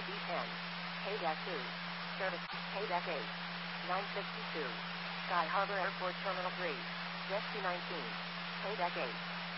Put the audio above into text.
B10. Paydeck 2. Service. Paydeck 8. 962. Sky Harbor Airport Terminal 3. Jet 219. Paydeck 8.